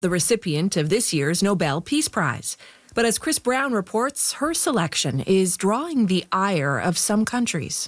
the recipient of this year's Nobel Peace Prize. But as Chris Brown reports, her selection is drawing the ire of some countries.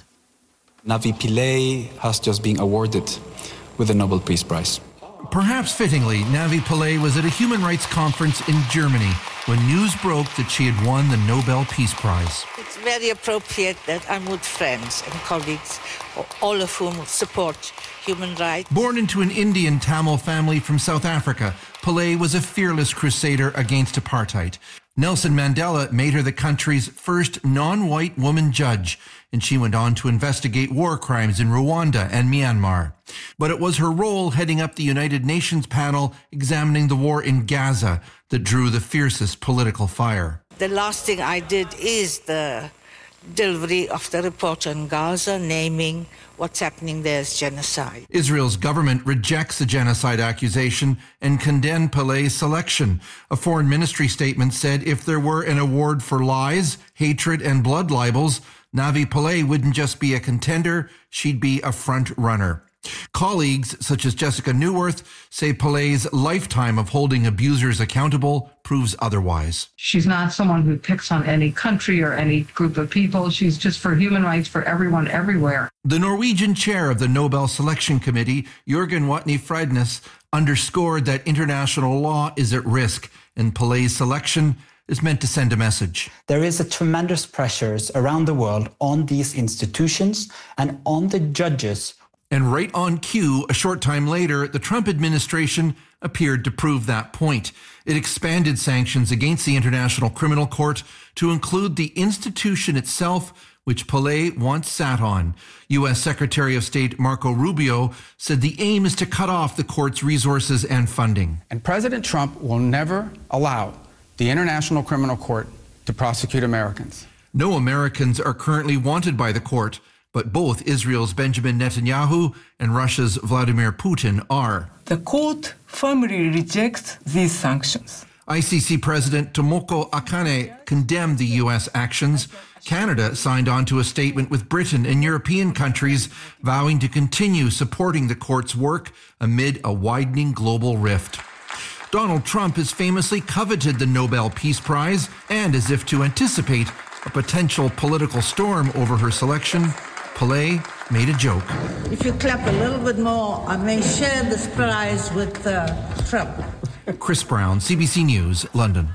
Navi Pillay has just been awarded with the Nobel Peace Prize. Perhaps fittingly, Navi Pillay was at a human rights conference in Germany when news broke that she had won the Nobel Peace Prize. It's very appropriate that I'm with friends and colleagues, all of whom support human rights. Born into an Indian Tamil family from South Africa, Pillay was a fearless crusader against apartheid. Nelson Mandela made her the country's first non-white woman judge, and she went on to investigate war crimes in Rwanda and Myanmar. But it was her role heading up the United Nations panel examining the war in Gaza that drew the fiercest political fire. The last thing I did is the delivery of the report on Gaza, naming what's happening there as genocide. Israel's government rejects the genocide accusation and condemned Pillay's selection. A foreign ministry statement said if there were an award for lies, hatred, and blood libels, Navi Pillay wouldn't just be a contender, she'd be a front runner. Colleagues such as Jessica Neuwirth say Pillay's lifetime of holding abusers accountable proves otherwise. She's not someone who picks on any country or any group of people. She's just for human rights for everyone, everywhere. The Norwegian chair of the Nobel Selection Committee, Jørgen Watne Freidnes, underscored that international law is at risk, and Pillay's selection is meant to send a message. There is a tremendous pressures around the world on these institutions and on the judges. And right on cue, a short time later, the Trump administration appeared to prove that point. It expanded sanctions against the International Criminal Court to include the institution itself, which Pillay once sat on. U.S. Secretary of State Marco Rubio said the aim is to cut off the court's resources and funding. And President Trump will never allow the International Criminal Court to prosecute Americans. No Americans are currently wanted by the court, but both Israel's Benjamin Netanyahu and Russia's Vladimir Putin are. The court firmly rejects these sanctions. ICC President Tomoko Akane condemned the U.S. actions. Canada signed on to a statement with Britain and European countries vowing to continue supporting the court's work amid a widening global rift. Donald Trump has famously coveted the Nobel Peace Prize, and as if to anticipate a potential political storm over her selection, Pillay made a joke. If you clap a little bit more, I may share this prize with Trump. Chris Brown, CBC News, London.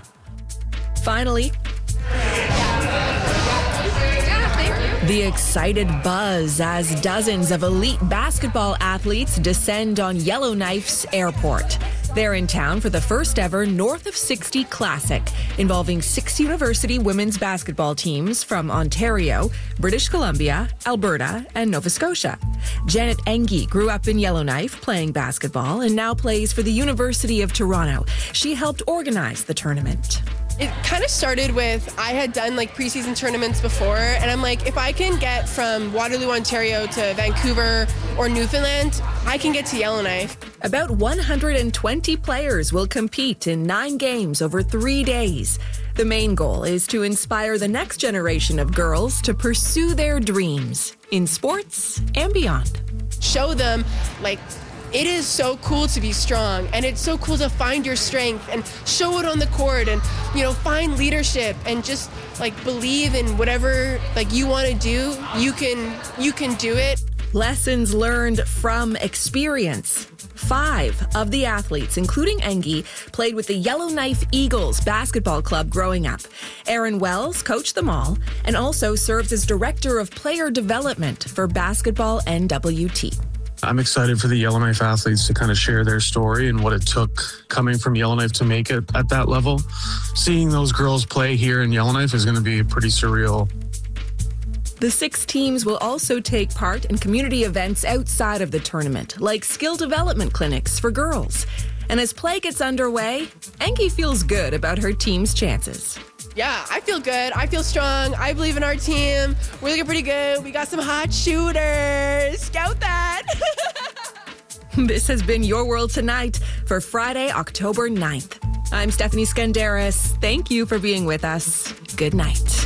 Finally, the excited buzz as dozens of elite basketball athletes descend on Yellowknife's airport. They're in town for the first ever North of 60 Classic, involving 6 university women's basketball teams from Ontario, British Columbia, Alberta, and Nova Scotia. Janet Engie grew up in Yellowknife playing basketball and now plays for the University of Toronto. She helped organize the tournament. It kind of started with, I had done like preseason tournaments before, and I'm like, if I can get from Waterloo, Ontario to Vancouver or Newfoundland, I can get to Yellowknife. About 120 players will compete in 9 games over 3 days. The main goal is to inspire the next generation of girls to pursue their dreams in sports and beyond. Show them, like, it is so cool to be strong, and it's so cool to find your strength and show it on the court and, you know, find leadership and just like believe in whatever like you want to do. You can do it. Lessons learned from experience. 5 of the athletes, including Engie, played with the Yellowknife Eagles basketball club growing up. Aaron Wells coached them all and also serves as director of player development for Basketball NWT. I'm excited for the Yellowknife athletes to kind of share their story and what it took coming from Yellowknife to make it at that level. Seeing those girls play here in Yellowknife is going to be pretty surreal. The 6 teams will also take part in community events outside of the tournament, like skill development clinics for girls. And as play gets underway, Engie feels good about her team's chances. Yeah, I feel good. I feel strong. I believe in our team. We're looking pretty good. We got some hot shooters. Scout that. This has been Your World Tonight for Friday, October 9th. I'm Stephanie Skandaris. Thank you for being with us. Good night.